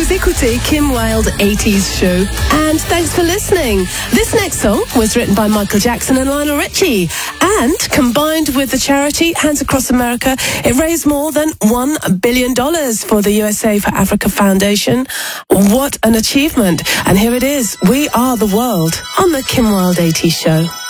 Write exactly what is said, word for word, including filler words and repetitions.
Vous écoutez Kim Wilde eighties Show, and thanks for listening. This next song was written by Michael Jackson and Lionel Richie, and combined with the charity Hands Across America, it raised more than one billion dollars for the U S A for Africa Foundation. What an achievement. And here it is, We Are the World on the Kim Wilde eighties Show.